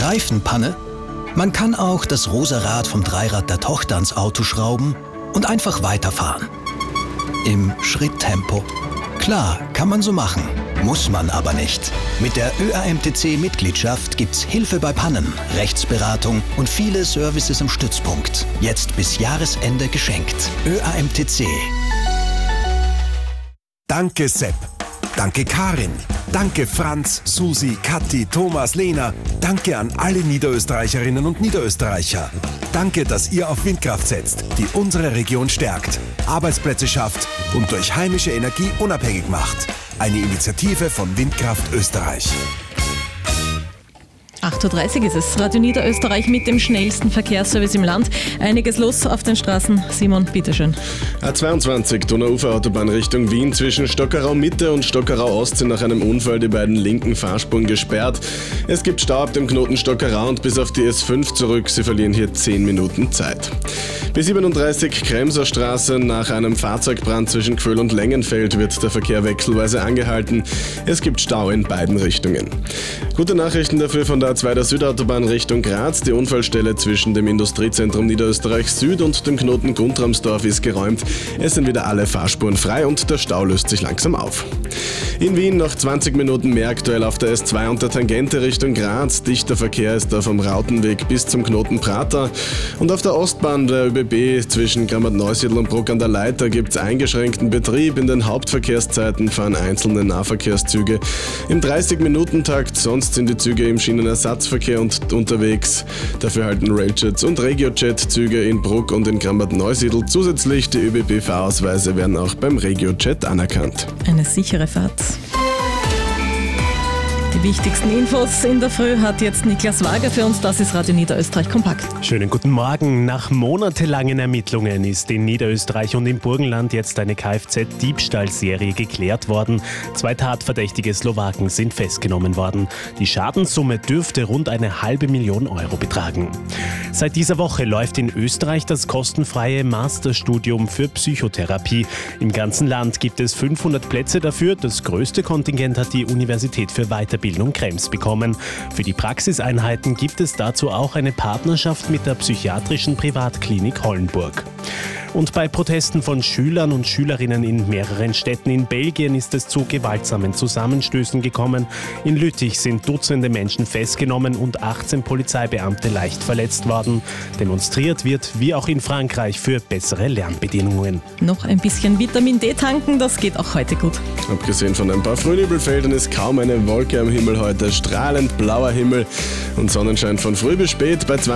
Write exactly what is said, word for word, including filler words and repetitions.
Reifenpanne? Man kann auch das rosa Rad vom Dreirad der Tochter ans Auto schrauben und einfach weiterfahren. Im Schritttempo. Klar, kann man so machen, muss man aber nicht. Mit der Ö A M T C-Mitgliedschaft gibt's Hilfe bei Pannen, Rechtsberatung und viele Services im Stützpunkt. Jetzt bis Jahresende geschenkt. Ö A M T C. Danke Sepp. Danke Karin. Danke Franz, Susi, Kathi, Thomas, Lena. Danke an alle Niederösterreicherinnen und Niederösterreicher. Danke, dass ihr auf Windkraft setzt, die unsere Region stärkt, Arbeitsplätze schafft und durch heimische Energie unabhängig macht. Eine Initiative von Windkraft Österreich. acht Uhr dreißig ist es. Radio Niederösterreich mit dem schnellsten Verkehrsservice im Land. Einiges los auf den Straßen. Simon, bitteschön. A zweiundzwanzig, Donauuferautobahn Richtung Wien. Zwischen Stockerau Mitte und Stockerau Ost sind nach einem Unfall die beiden linken Fahrspuren gesperrt. Es gibt Stau ab dem Knoten Stockerau und bis auf die S fünf zurück. Sie verlieren hier zehn Minuten Zeit. B siebenunddreißig, Kremser Straße. Nach einem Fahrzeugbrand zwischen Gföhl und Lengenfeld wird der Verkehr wechselweise angehalten. Es gibt Stau in beiden Richtungen. Gute Nachrichten dafür von der A zwei der Südautobahn Richtung Graz. Die Unfallstelle zwischen dem Industriezentrum Niederösterreich Süd und dem Knoten Guntramsdorf ist geräumt. Es sind wieder alle Fahrspuren frei und der Stau löst sich langsam auf. In Wien noch zwanzig Minuten mehr aktuell auf der S zwei und der Tangente Richtung Graz. Dichter Verkehr ist da vom Rautenweg bis zum Knoten Prater. Und auf der Ostbahn der ÖBB zwischen Grammat-Neusiedl und Bruck an der Leitha gibt es eingeschränkten Betrieb. In den Hauptverkehrszeiten fahren einzelne Nahverkehrszüge im dreißig-Minuten-Takt. Sonst sind die Züge im Schienenersatzverkehr und unterwegs. Dafür halten Railjets und Regiojet-Züge in Bruck und in Grammat-Neusiedl. Zusätzlich die ÖBB-Fahrausweise werden auch beim Regiojet anerkannt. Eine sichere Fahrt. Die wichtigsten Infos in der Früh hat jetzt Niklas Wager für uns. Das ist Radio Niederösterreich Kompakt. Schönen guten Morgen. Nach monatelangen Ermittlungen ist in Niederösterreich und im Burgenland jetzt eine Kfz-Diebstahlserie geklärt worden. Zwei tatverdächtige Slowaken sind festgenommen worden. Die Schadenssumme dürfte rund eine halbe Million Euro betragen. Seit dieser Woche läuft in Österreich das kostenfreie Masterstudium für Psychotherapie. Im ganzen Land gibt es fünfhundert Plätze dafür. Das größte Kontingent hat die Universität für Weiterbildung Krems bekommen. Für die Praxiseinheiten gibt es dazu auch eine Partnerschaft mit der psychiatrischen Privatklinik Hollenburg. Und bei Protesten von Schülern und Schülerinnen in mehreren Städten in Belgien ist es zu gewaltsamen Zusammenstößen gekommen. In Lüttich sind Dutzende Menschen festgenommen und achtzehn Polizeibeamte leicht verletzt worden. Demonstriert wird, wie auch in Frankreich, für bessere Lernbedingungen. Noch ein bisschen Vitamin D tanken, das geht auch heute gut. Abgesehen von ein paar Frühnebelfeldern ist kaum eine Wolke am Himmel heute. Strahlend blauer Himmel und Sonnenschein von früh bis spät bei zwanzig